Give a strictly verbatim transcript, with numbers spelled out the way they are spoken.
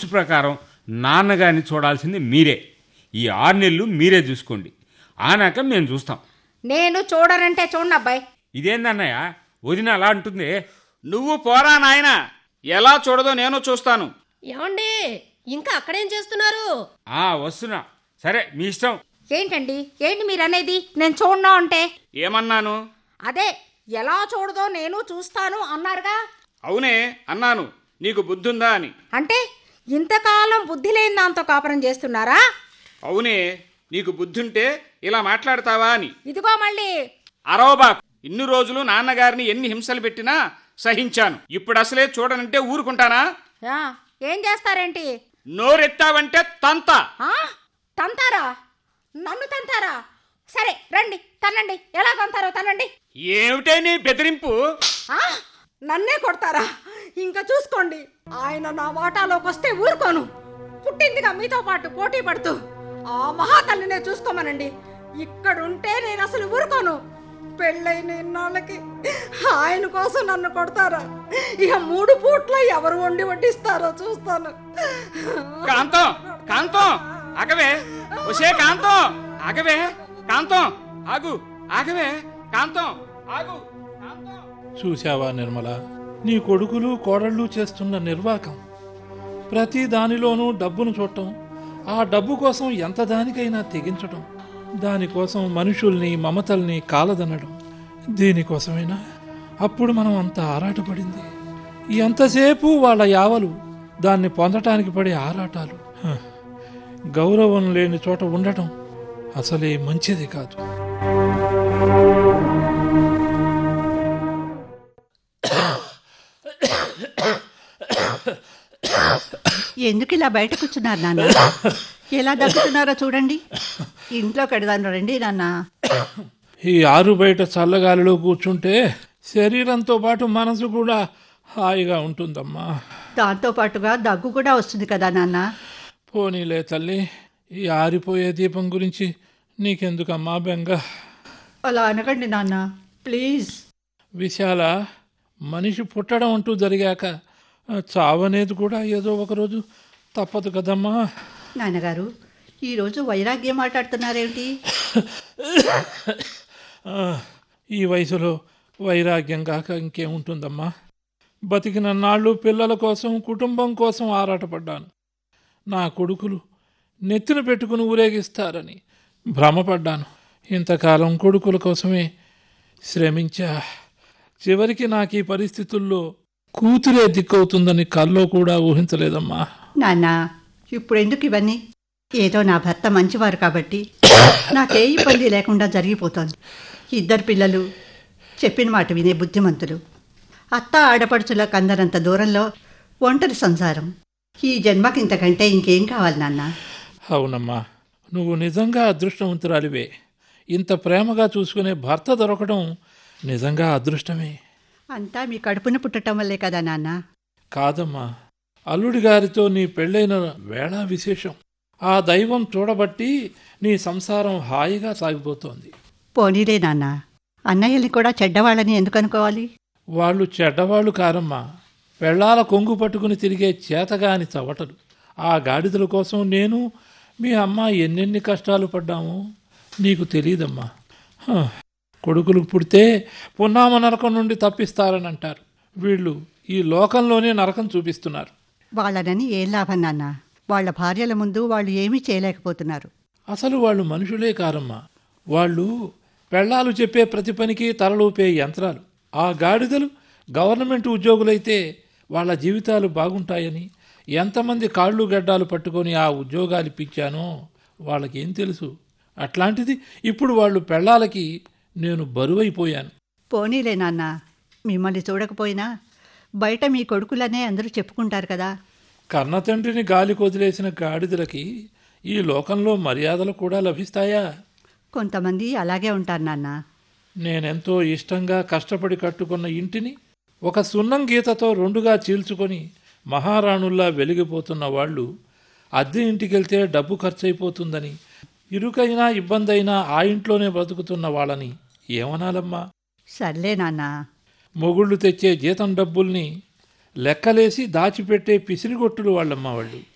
Rules ప్రకారం నాన్నగారిని చూడాల్సింది మీరే. ఈ ఆరు నెలలు మీరే చూసుకోండి. ఆనాక మేము చూస్తాం. నేను చూడనంటే చూడండి అబ్బాయి. ఇదేందన్నయ్య వదిన అలా అంటుంది? నువ్వు పోరా నాయన, ఎలా చూడదో నేను చూస్తాను. ఏమండి ఇంకా అక్కడేం చేస్తున్నారు? ఆ వస్తున్నా. సరే మీ ఇష్టం. ఏంటండి ఏంటి మీరు అనేది? నేను చూడను అంటే ఏమన్నాను? అదే ఎలా చూడదో నేను చూస్తాను అన్నారుగా. అవునే అన్నాను, నీకు బుద్ధుందా అని. అంటే ఇంతకాలం బుద్ధి లేని దాంతో కాపురం చేస్తున్నారా? అవునే, నీకు బుద్ధుంటే ఇలా మాట్లాడతావా అని. ఇదిగో మళ్ళీ అరవబాకు. ఇన్ని రోజులు నాన్నగారిని ఎన్ని హింసలు పెట్టినా సహించాను. ఇప్పుడు అసలే చూడనంటే ఊరుకుంటానా? ఆ, ఏం చేస్తారేంటి? నోరెత్తావంటే తంత. ఆ, తంతారా? నన్ను తంతారా? సరే రండి తనండి. ఎలా తంతారో తనండి. ఏమిటే నీ బెదిరింపు? ఆ, నన్నే కొడతారా? ఇంకా చూసుకోండి. ఆయన నా వాటాలోకి వస్తే ఊరుకోను. పుట్టిందిగా మీతో పాటు పోటీ పడుతూ ఆ మహాతల్లినే చూసుకోమనండి. ఇక్కడుంటే నేను అసలు ఊరుకోను. పెళ్ళైన ఇన్నాళ్ళకి ఆయన కోసం నన్ను కొడతారా? ఇక మూడు పూట్ల ఎవరు వండి వడ్డిస్తారో చూస్తాను. కాంతం, కాంతం ఆగవే. ఒసే కాంతం ఆగవే. కాంతం ఆగు. ఆగవే కాంతం ఆగు. కాంతం. చూశావా నిర్మల, నీ కొడుకులు కోడళ్ళు చేస్తున్న నిర్వాకం. ప్రతి దానిలోనూ డబ్బును చూడటం, ఆ డబ్బు కోసం ఎంత దానికైనా తెగించటం, దానికోసం మనుషుల్ని మమతల్ని కాలదనడం. దీనికోసమైనా అప్పుడు మనం అంత ఆరాటపడింది. ఎంతసేపు వాళ్ళ యావలు, దాన్ని పొందటానికి పడే ఆరాటాలు. హ, గౌరవం లేని చోట ఉండటం అసలే మంచిది కాదు. ఎందుకు ఇలా బయట కూర్చున్నారు నాన్న? ఎలా దగ్గుతున్నారో చూడండి. ఇంట్లో కడదాను రండి నాన్న. ఈ ఆరు బయట చల్లగాలిలో కూర్చుంటే శరీరంతో పాటు మనసు కూడా హాయిగా ఉంటుందమ్మా. దాంతో పాటుగా దగ్గు కూడా వస్తుంది కదా నాన్న. పోనీలే తల్లి, ఈ ఆరిపోయే దీపం గురించి నీకెందుకమ్మా బెంగ? అలా అనకండి నాన్న ప్లీజ్. విశాల, మనిషి పుట్టడం అంటూ జరిగాక చావనేది కూడా ఏదో ఒకరోజు తప్పదు కదమ్మా. నాన్నగారు ఈరోజు వైరాగ్యం మాట్లాడుతున్నారేమిటి? ఈ వయసులో వైరాగ్యం కాక ఇంకేముంటుందమ్మా. బతికిన నాళ్ళు పిల్లల కోసం, కుటుంబం కోసం ఆరాటపడ్డాను. నా కొడుకులు నెత్తిన పెట్టుకుని ఊరేగిస్తారని భ్రమపడ్డాను. ఇంతకాలం కొడుకుల కోసమే శ్రమించా. చివరికి నాకు ఈ పరిస్థితుల్లో కూతురే దిక్కవుతుందని కల్లో కూడా ఊహించలేదమ్మా. నాన్న ఇప్పుడు ఎందుకు ఇవన్నీ? ఏదో నా భర్త మంచివారు కాబట్టి నాకే ఇబ్బంది లేకుండా జరిగిపోతోంది. ఇద్దరు పిల్లలు, చెప్పిన మాట వినే బుద్ధిమంతులు, అత్త ఆడపడుచులకు అందరంత దూరంలో ఒంటరి సంసారం. ఈ జన్మకి ఇంతకంటే ఇంకేం కావాలి నాన్న? అవునమ్మా, నువ్వు నిజంగా అదృష్టవంతురాలివే. ఇంత ప్రేమగా చూసుకునే భర్త దొరకడం నిజంగా అదృష్టమే. అంతా మీ కడుపున పుట్టడం వల్లే కదా నాన్న? కాదమ్మా, అల్లుడి గారితో నీ పెళ్ళైన వేళ విశేషం. ఆ దైవం చూడబట్టి నీ సంసారం హాయిగా సాగిపోతోంది. పోనీలే నాన్న, అన్నయ్యని కూడా చెడ్డవాళ్ళని ఎందుకు అనుకోవాలి? వాళ్ళు చెడ్డవాళ్ళు కారమ్మా, పెళ్ళాల కొంగు పట్టుకుని తిరిగే చేతగాని చవటలు. ఆ గాడిదల కోసం నేను మీ అమ్మ ఎన్నెన్ని కష్టాలు పడ్డామో నీకు తెలియదమ్మా. కొడుకులు పుడితే పున్నామ నరకం నుండి తప్పిస్తారని అంటారు. వీళ్ళు ఈ లోకంలోనే నరకం చూపిస్తున్నారు. వాళ్ళనని ఏం లాభం నాన్న? వాళ్ళ భార్యల ముందు వాళ్ళు ఏమీ చేయలేకపోతున్నారు. అసలు వాళ్ళు మనుషులే కారమ్మా. వాళ్ళు పెళ్ళాలు చెప్పే ప్రతి పనికి తలలూపే యంత్రాలు. ఆ గాడిదలు గవర్నమెంట్ ఉద్యోగులైతే వాళ్ళ జీవితాలు బాగుంటాయని ఎంతమంది కాళ్ళు గడ్డాలు పట్టుకొని ఆ ఉద్యోగాలు ఇప్పించానో వాళ్ళకేం తెలుసు. అట్లాంటిది ఇప్పుడు వాళ్ళు పెళ్ళాలకి నేను బరువైపోయాను. పోనీలే నాన్న, మిమ్మల్ని చూడకపోయినా బయట మీ కొడుకులనే అందరూ చెప్పుకుంటారు కదా. కన్న తండ్రిని గాలి కొదిలేసిన గాడిదలకి ఈ లోకంలో మర్యాదలు కూడా లభిస్తాయా? కొంతమంది అలాగే ఉంటారు నాన్న. నేనెంతో ఇష్టంగా కష్టపడి కట్టుకున్న ఇంటిని ఒక సున్నం గీతతో రెండుగా చీల్చుకొని మహారాణుల్లా వెలిగిపోతున్న వాళ్ళు అద్దె ఇంటికెళ్తే డబ్బు ఖర్చయిపోతుందని, ఇరుకైనా ఇబ్బందైనా ఆ ఇంట్లోనే బ్రతుకుతున్న వాళ్ళని ఏమనాలమ్మా? సర్లే నాన్న. మొగుళ్ళు తెచ్చే జీతం డబ్బుల్ని లెక్కలేసి దాచిపెట్టే పిసిరిగొట్టులు వాళ్ళమ్మ వాళ్ళు.